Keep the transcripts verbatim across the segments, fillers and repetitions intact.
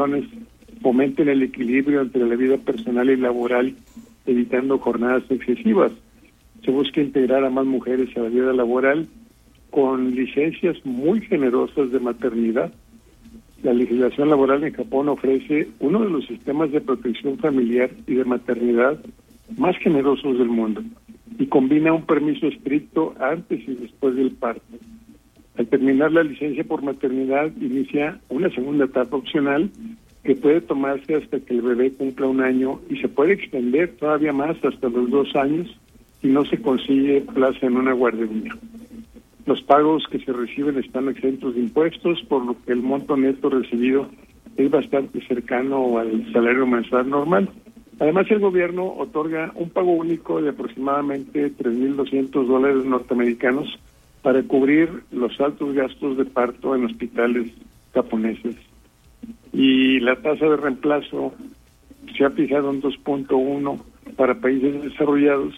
fomenten el equilibrio entre la vida personal y laboral, evitando jornadas excesivas. Se busca integrar a más mujeres a la vida laboral con licencias muy generosas de maternidad. La legislación laboral en Japón ofrece uno de los sistemas de protección familiar y de maternidad más generosos del mundo y combina un permiso estricto antes y después del parto. Al terminar la licencia por maternidad, inicia una segunda etapa opcional que puede tomarse hasta que el bebé cumpla un año y se puede extender todavía más hasta los dos años si no se consigue plaza en una guardería. Los pagos que se reciben están exentos de impuestos, por lo que el monto neto recibido es bastante cercano al salario mensual normal. Además, el gobierno otorga un pago único de aproximadamente tres mil doscientos dólares norteamericanos para cubrir los altos gastos de parto en hospitales japoneses. Y la tasa de reemplazo se ha fijado en dos punto uno para países desarrollados,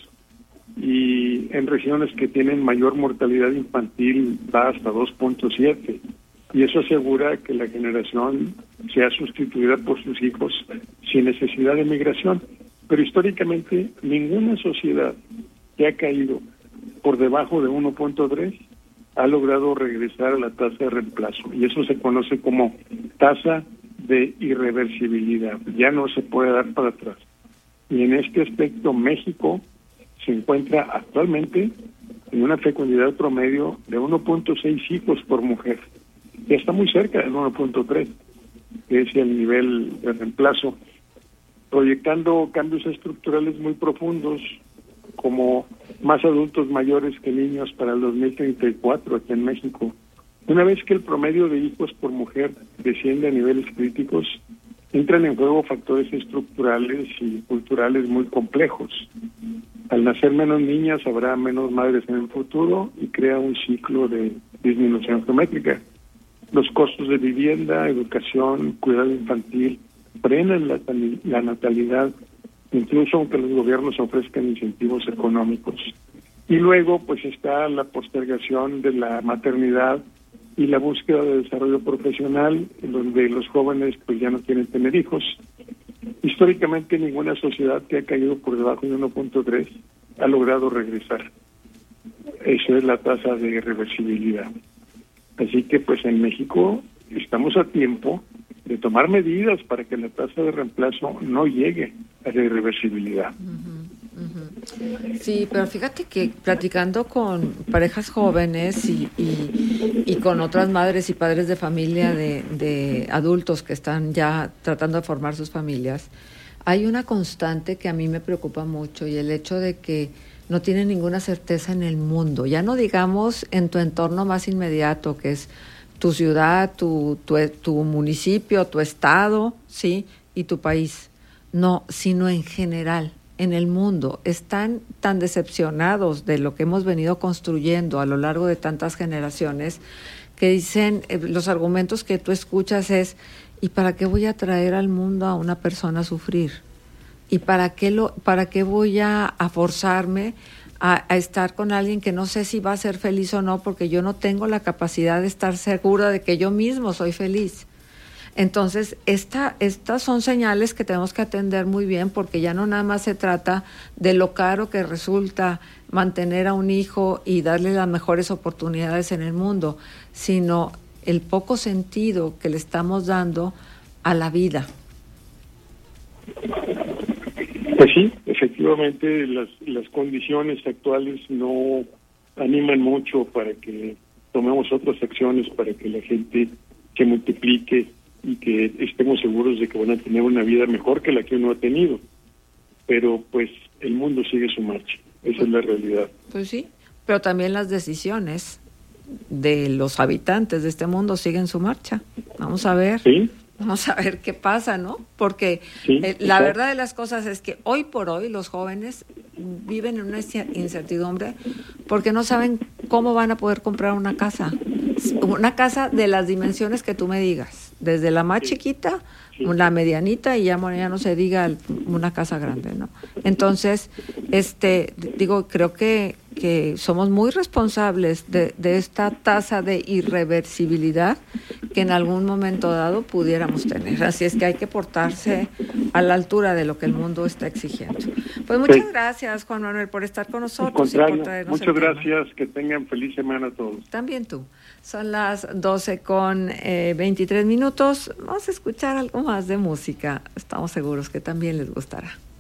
y en regiones que tienen mayor mortalidad infantil va hasta dos punto siete, y eso asegura que la generación sea sustituida por sus hijos sin necesidad de migración. Pero históricamente ninguna sociedad que ha caído por debajo de uno punto tres ha logrado regresar a la tasa de reemplazo, y eso se conoce como tasa de irreversibilidad. Ya no se puede dar para atrás. Y en este aspecto México se encuentra actualmente en una fecundidad promedio de uno punto seis hijos por mujer. Ya está muy cerca del uno punto tres, que es el nivel de reemplazo, proyectando cambios estructurales muy profundos, como más adultos mayores que niños para el dos mil treinta y cuatro aquí en México. Una vez que el promedio de hijos por mujer desciende a niveles críticos, entran en juego factores estructurales y culturales muy complejos. Al nacer menos niñas, habrá menos madres en el futuro y crea un ciclo de disminución geométrica. Los costos de vivienda, educación, cuidado infantil frenan la, la natalidad, incluso aunque los gobiernos ofrezcan incentivos económicos. Y luego, pues, está la postergación de la maternidad y la búsqueda de desarrollo profesional, en donde los jóvenes pues ya no quieren tener hijos. Históricamente ninguna sociedad que ha caído por debajo de uno punto tres ha logrado regresar. Esa es la tasa de reversibilidad. Así que pues en México estamos a tiempo de tomar medidas para que la tasa de reemplazo no llegue a la irreversibilidad. Uh-huh, uh-huh. Sí, pero fíjate que platicando con parejas jóvenes y, y, y con otras madres y padres de familia de, de adultos que están ya tratando de formar sus familias, hay una constante que a mí me preocupa mucho, y el hecho de que no tienen ninguna certeza en el mundo, ya no digamos en tu entorno más inmediato, que es tu ciudad, tu, tu, tu municipio, tu estado, ¿sí? Y tu país. No, sino en general, en el mundo. Están tan decepcionados de lo que hemos venido construyendo a lo largo de tantas generaciones que dicen, eh, los argumentos que tú escuchas es, ¿y para qué voy a traer al mundo a una persona a sufrir? ¿Y para qué, lo, para qué voy a, a forzarme A, a estar con alguien que no sé si va a ser feliz o no, porque yo no tengo la capacidad de estar segura de que yo mismo soy feliz? Entonces, esta, estas son señales que tenemos que atender muy bien, porque ya no nada más se trata de lo caro que resulta mantener a un hijo y darle las mejores oportunidades en el mundo, sino el poco sentido que le estamos dando a la vida. Pues sí, efectivamente las, las condiciones actuales no animan mucho para que tomemos otras acciones para que la gente se multiplique y que estemos seguros de que van a tener una vida mejor que la que uno ha tenido. Pero pues el mundo sigue su marcha, esa pues, es la realidad. Pues sí, pero también las decisiones de los habitantes de este mundo siguen su marcha. Vamos a ver. Sí. Vamos a ver qué pasa, ¿no? Porque sí, eh, la verdad de las cosas es que hoy por hoy los jóvenes viven en una incertidumbre porque no saben cómo van a poder comprar una casa. Una casa de las dimensiones que tú me digas, desde la más sí. chiquita, sí. la medianita, y ya, bueno, ya no se diga una casa grande, ¿no? Entonces, este, digo, creo que que somos muy responsables de, de esta tasa de irreversibilidad que en algún momento dado pudiéramos tener. Así es que hay que portarse a la altura de lo que el mundo está exigiendo. Pues muchas sí. gracias, Juan Manuel, por estar con nosotros. Y por traernos muchas gracias, tema. Que tengan feliz semana a todos. También tú. Son las doce con veintitrés minutos. Vamos a escuchar algo más de música. Estamos seguros que también les gustará.